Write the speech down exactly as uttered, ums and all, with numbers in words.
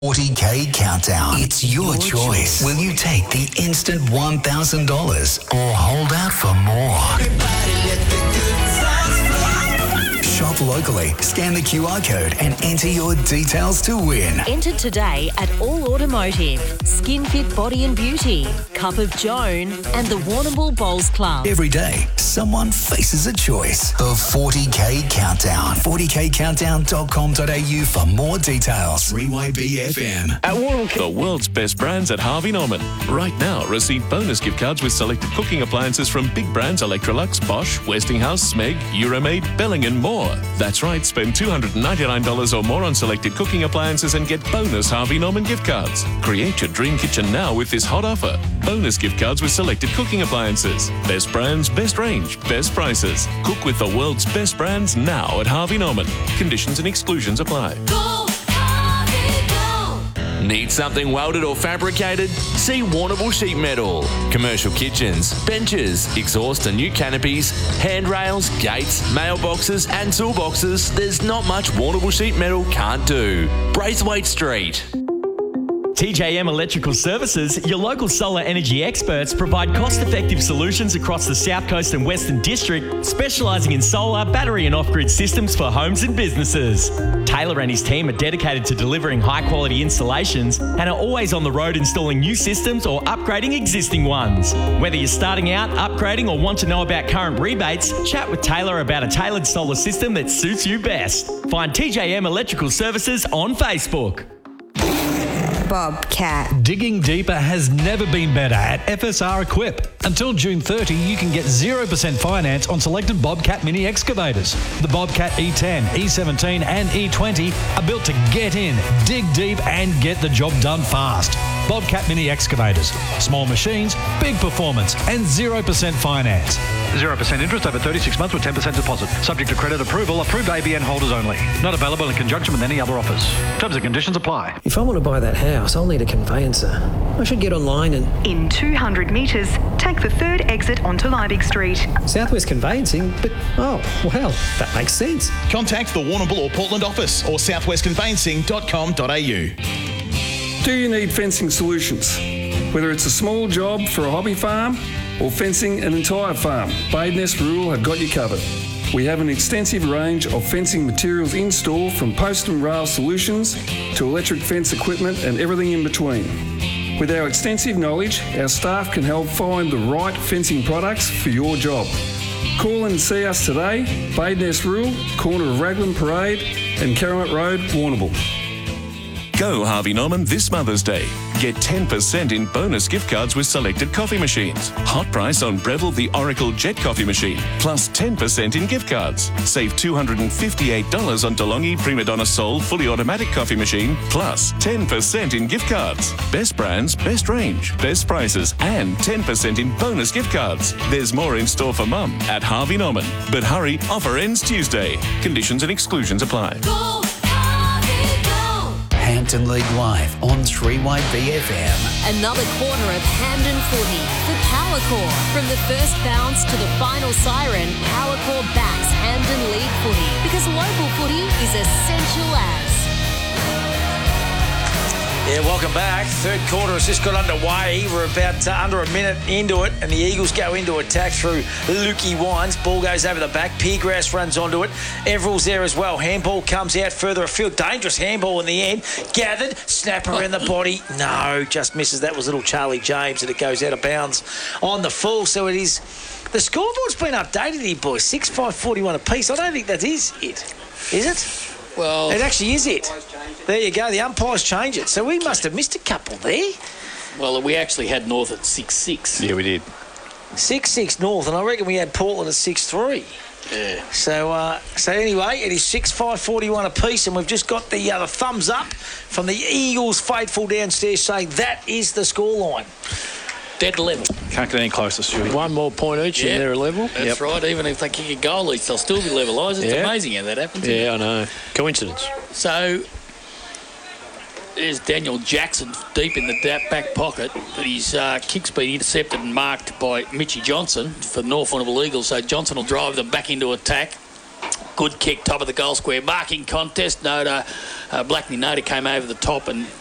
forty K Countdown. It's your, your choice. choice. Will you take the instant one thousand dollars or hold out for more? Everybody let the good times flow. Shop locally, scan the Q R code and enter your details to win. Enter today at All Automotive, Skin Fit Body and Beauty, Cup of Joan and the Warrnambool Bowls Club. Every day, someone faces a choice. The forty K Countdown. forty K countdown dot com dot a u for more details. three Y B F M. At Warrnambool, the world's best brands at Harvey Norman. Right now, receive bonus gift cards with selected cooking appliances from big brands Electrolux, Bosch, Westinghouse, Smeg, Euromaid, Belling and more. That's right, spend two hundred ninety-nine dollars or more on selected cooking appliances and get bonus Harvey Norman gift cards. Create your dream kitchen now with this hot offer. Bonus gift cards with selected cooking appliances. Best brands, best range, best prices. Cook with the world's best brands now at Harvey Norman. Conditions and exclusions apply. Go, Harvey, go. Need something welded or fabricated? See Warrnambool Sheet Metal. Commercial kitchens, benches, exhaust and new canopies, handrails, gates, mailboxes and toolboxes. There's not much Warrnambool Sheet Metal can't do. Braithwaite Street. T J M Electrical Services, your local solar energy experts, provide cost-effective solutions across the South Coast and Western District, specialising in solar, battery and off-grid systems for homes and businesses. Taylor and his team are dedicated to delivering high-quality installations and are always on the road installing new systems or upgrading existing ones. Whether you're starting out, upgrading or want to know about current rebates, chat with Taylor about a tailored solar system that suits you best. Find T J M Electrical Services on Facebook. Bobcat. Digging deeper has never been better at F S R Equip. Until June thirtieth, you can get zero percent finance on selected Bobcat mini excavators. The Bobcat E ten, E seventeen and E twenty are built to get in, dig deep and get the job done fast. Bobcat mini excavators. Small machines, big performance and zero percent finance. zero percent interest over thirty-six months with ten percent deposit. Subject to credit approval. Approved A B N holders only. Not available in conjunction with any other offers. Terms and conditions apply. If I want to buy that house, I'll need a conveyancer. I should get online and... In two hundred metres, take the third exit onto Liebig Street. Southwest Conveyancing? But, oh, well, that makes sense. Contact the Warrnambool or Portland office or southwest conveyancing dot com dot a u. Do you need fencing solutions? Whether it's a small job for a hobby farm or fencing an entire farm, Badeness Rural have got you covered. We have an extensive range of fencing materials in store, from post and rail solutions to electric fence equipment and everything in between. With our extensive knowledge, our staff can help find the right fencing products for your job. Call in and see us today, Badeness Rural, corner of Raglan Parade and Karamat Road, Warrnambool. Go Harvey Norman this Mother's Day. Get ten percent in bonus gift cards with selected coffee machines. Hot price on Breville the Oracle Jet Coffee Machine, plus ten percent in gift cards. Save two hundred fifty-eight dollars on DeLonghi Prima Donna Sol Fully Automatic Coffee Machine, plus ten percent in gift cards. Best brands, best range, best prices, and ten percent in bonus gift cards. There's more in store for Mum at Harvey Norman. But hurry, offer ends Tuesday. Conditions and exclusions apply. Go, Harvey, go. Hampton League Live on three Y B F M. Another quarter of Hampden footy. The Power Core. From the first bounce to the final siren, Power Core backs Hampden League footy because local footy is essential as. Yeah, welcome back. Third quarter has just got underway. We're about uh, under a minute into it, and the Eagles go into attack through Lukey Wines. Ball goes over the back. Peergrass runs onto it. Everill's there as well. Handball comes out further afield. Dangerous handball in the end. Gathered. Snap around the body. No, just misses. That was little Charlie James, and it goes out of bounds on the full. So it is. The scoreboard's been updated here, boys. six five forty-one apiece. I don't think that is it. Is it? Well, it actually is it. There you go. The umpires change it. So we must have missed a couple there. Well, we actually had North at six six. Yeah, we did. six six North, and I reckon we had Portland at six three. Yeah. So, uh, so anyway, it is six five forty-one apiece, and we've just got the, uh, the thumbs up from the Eagles faithful downstairs saying that is the scoreline. Dead level. Can't get any closer, Stuart. One more point each yep. and they're level. That's yep. right. Even if they kick a goal each, they'll still be level. It's yep. amazing how that happens. Yeah, I know. Coincidence. So, there's Daniel Jackson deep in the back pocket, but his uh, kick's been intercepted and marked by Mitchie Johnson for the North Warrnambool Eagles. So Johnson will drive them back into attack. Good kick, top of the goal square. Marking contest. Noda, uh, Blackney Noda came over the top and